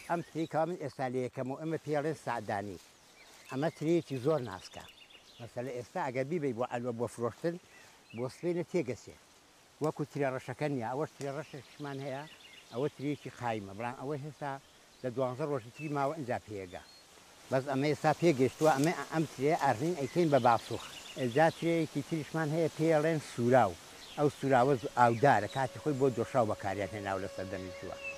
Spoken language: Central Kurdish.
ئەم تریکەوە من ئێستا لە یەکەمەوە ئەمە پێڵێن سعدانی ئەمە ترێکی زۆر ناسکە مەسەلە ئێستا ئەگەر بیبەی بۆ ئەلوە بۆ فرۆشتن بۆ سبەینە تێگەسێ وەکو ترێ ڕەشەکە نیە ئەوەش ترێ ڕەشێکشمان هەیە ئەوە ترێکی قایمە بەڵام ئەوە هێستا لە 12 ڕۆژی تری ماوە ئەنجا پێگە بەس ئەمە ئێستا پێگەشتووە ئەمە ئەم ترێ ئەڕین ئەیکەین بە باسوخ ئەجا ترێیەکی تریشمان هەیە پێڵێن سوراو ئەو سوراوە ئاودارە کاتی خۆی بۆ دۆشاو بەکاریان هێناو لە سەردەمی زووە